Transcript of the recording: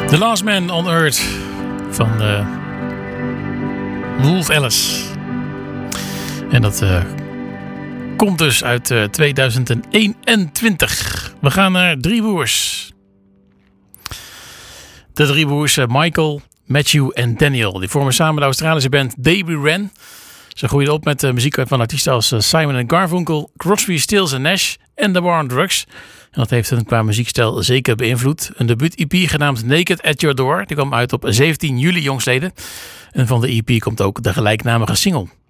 The Last Man on Earth van Wolf Alice. En dat komt dus uit 2021. We gaan naar drie broers. De drie broers Michael, Matthew en Daniel. Die vormen samen de Australische band Baby Wren. Ze groeiden op met muziek van artiesten als Simon & Garfunkel, Crosby, Stills & Nash en The War on Drugs. En dat heeft hun qua muziekstijl zeker beïnvloed. Een debuut-EP genaamd Naked at Your Door. Die kwam uit op 17 juli jongstleden. En van de EP komt ook de gelijknamige single.